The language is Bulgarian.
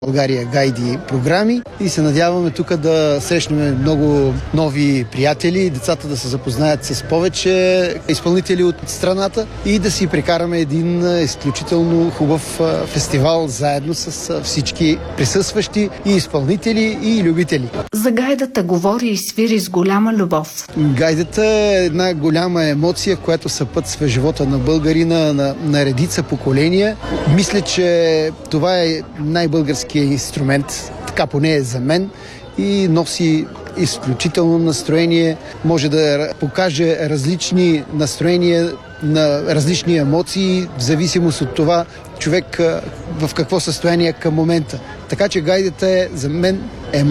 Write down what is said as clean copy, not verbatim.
България гайди програми и се надяваме тук да срещнем много нови приятели, децата да се запознаят с повече изпълнители от страната и да си прекараме един изключително хубав фестивал заедно с всички присъстващи и изпълнители и любители. За гайдата говори и свири с голяма любов. Гайдата е една голяма емоция, която съпътства живота на българина на редица поколения. Мисля, че това е най-българският инструмент, така поне е за мен, и носи изключително настроение, може да покаже различни настроения на различни емоции, в зависимост от това човек в какво състояние към момента. Така че гайдата за мен е